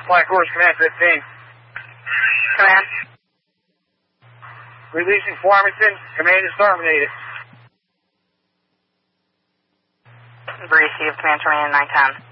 Black Horse, Command 15. Command. Releasing Farmington. Command is terminated. Received. Command terminated 910.